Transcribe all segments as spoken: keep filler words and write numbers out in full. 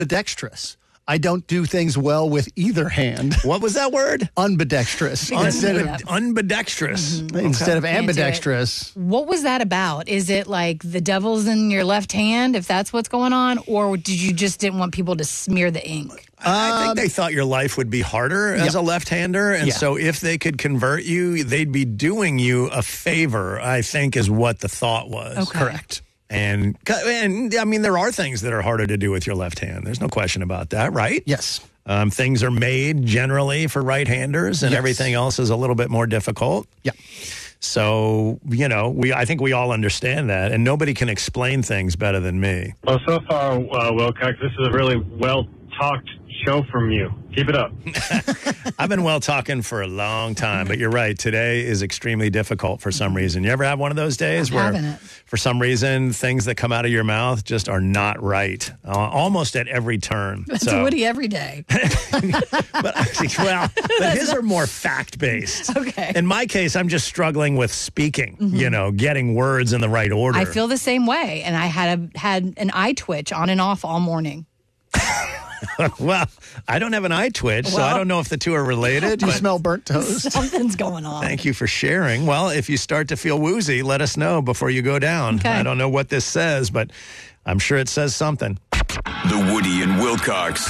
ambidextrous. I don't do things well with either hand. What was that word? Unbidextrous. Un- instead of unbidextrous. Mm-hmm. Instead okay. of ambidextrous. What was that about? Is it like the devil's in your left hand, if that's what's going on? Or did you just didn't want people to smear the ink? I think they thought your life would be harder as yep. a left-hander, and yeah. so if they could convert you, they'd be doing you a favor, I think is what the thought was. Okay. Correct. And, and, I mean, there are things that are harder to do with your left hand. There's no question about that, right? Yes. Um, things are made generally for right-handers, and yes. everything else is a little bit more difficult. Yeah. So, you know, we I think we all understand that, and nobody can explain things better than me. Well, so far, uh, Wilcox, this is a really well-talked show from you. Keep it up. I've been well talking for a long time, but you're right. Today is extremely difficult for some reason. You ever have one of those days I'm where, having it. for some reason, things that come out of your mouth just are not right, uh, almost at every turn. That's so. Woody every day. but, well, but his are more fact-based. Okay. In my case, I'm just struggling with speaking, Mm-hmm. you know, getting words in the right order. I feel the same way, and I had a, had an eye twitch on and off all morning. Well, I don't have an eye twitch, well, so I don't know if the two are related. Do you but smell burnt toast? Something's going on. Thank you for sharing. Well, if you start to feel woozy, let us know before you go down. Okay. I don't know what this says, but I'm sure it says something. The Woody and Wilcox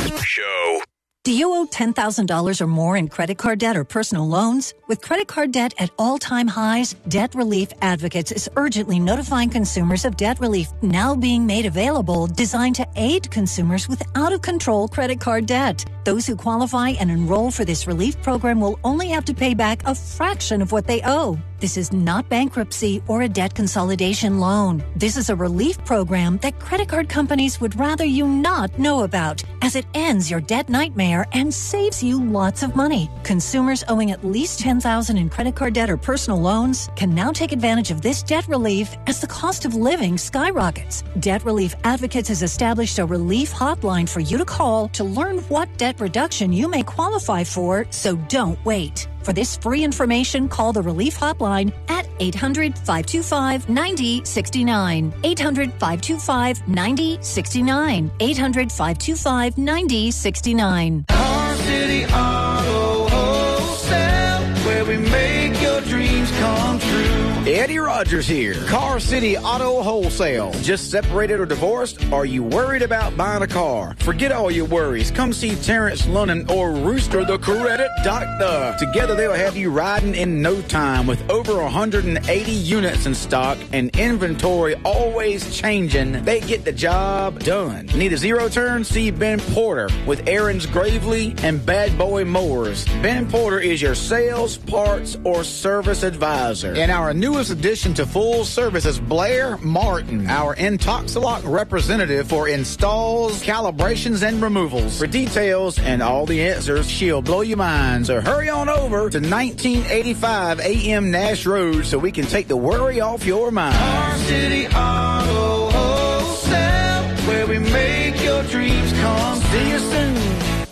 Show. Do you owe ten thousand dollars or more in credit card debt or personal loans? With credit card debt at all-time highs, Debt Relief Advocates is urgently notifying consumers of debt relief now being made available, designed to aid consumers with out-of-control credit card debt. Those who qualify and enroll for this relief program will only have to pay back a fraction of what they owe. This is not bankruptcy or a debt consolidation loan. This is a relief program that credit card companies would rather you not know about, as it ends your debt nightmare and saves you lots of money. Consumers owing at least ten thousand dollars in credit card debt or personal loans can now take advantage of this debt relief as the cost of living skyrockets. Debt Relief Advocates has established a relief hotline for you to call to learn what debt reduction you may qualify for, so don't wait. For this free information, call the Relief Hotline at eight hundred, five two five, nine zero six nine. eight hundred, five two five, nine zero six nine. eight hundred, five two five, nine zero six nine. Car City Auto Wholesale, where we make your dreams come true. Eddie Rogers here. Car City Auto Wholesale. Just separated or divorced? Are you worried about buying a car? Forget all your worries. Come see Terrence Lunnan or Rooster the Credit Doctor. Together they'll have you riding in no time with over one hundred eighty units in stock and inventory always changing. They get the job done. Need a zero turn? See Ben Porter with Aaron's Gravely and Bad Boy Mowers. Ben Porter is your sales, parts, or service advisor. And our newest addition to full service is Blair Martin, our Intoxilock representative for installs, calibrations, and removals. For details and all the answers, she'll blow your mind. So hurry on over to nineteen eighty-five A M Nash Road so we can take the worry off your mind. Car City Auto Wholesale, where we make your dreams come. See you soon.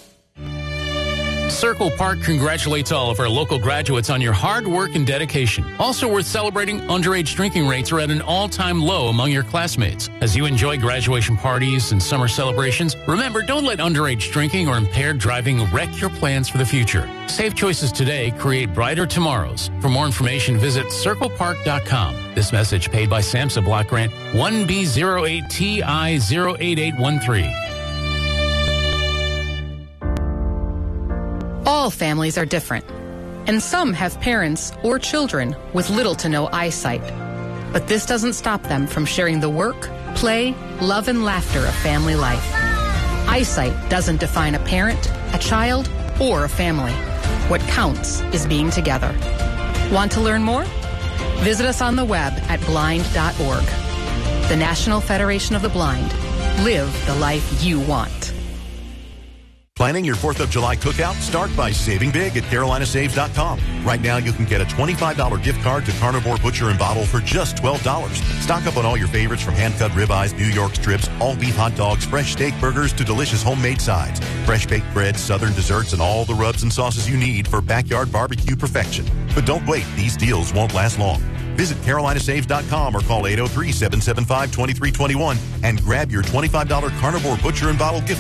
Circle Park congratulates all of our local graduates on your hard work and dedication. Also worth celebrating, underage drinking rates are at an all-time low among your classmates. As you enjoy graduation parties and summer celebrations, remember, don't let underage drinking or impaired driving wreck your plans for the future. Safe choices today create brighter tomorrows. For more information, visit circle park dot com. This message paid by SAMHSA Block Grant one B zero eight T I zero eight eight one three. All families are different, and some have parents or children with little to no eyesight. But this doesn't stop them from sharing the work, play, love, and laughter of family life. Eyesight doesn't define a parent, a child, or a family. What counts is being together. Want to learn more? Visit us on the web at blind dot org. The National Federation of the Blind. Live the life you want. Planning your fourth of July cookout? Start by saving big at carolina saves dot com. Right now, you can get a twenty-five dollars gift card to Carnivore Butcher and Bottle for just twelve dollars. Stock up on all your favorites from hand-cut ribeyes, New York strips, all-beef hot dogs, fresh steak burgers, to delicious homemade sides, fresh baked bread, southern desserts, and all the rubs and sauces you need for backyard barbecue perfection. But don't wait. These deals won't last long. Visit carolina saves dot com or call eight oh three, seven seven five, two three two one and grab your twenty-five dollars Carnivore Butcher and Bottle gift